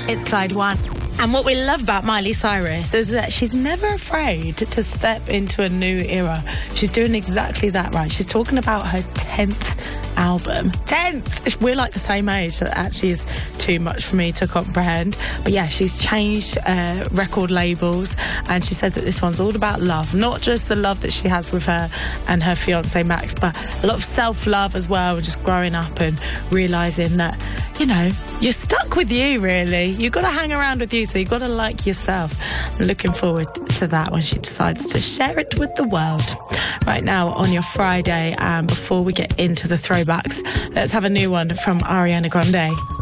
It's Clyde One. And what we love about Miley Cyrus is that she's never afraid to step into a new era. She's doing exactly that right. She's talking about her 10th album. 10th! We're like the same age. That actually is too much for me to comprehend. But yeah, she's changed record labels, and she said that this one's all about love. Not just the love that she has with her and her fiancé Max, but a lot of self-love as well, and just growing up and realising that, you know, you're stuck with you, really. You've got to hang around with you, so you've got to like yourself. I'm looking forward to that when she decides to share it with the world. Right now, on your Friday, and before we get into the throwbacks, let's have a new one from Ariana Grande.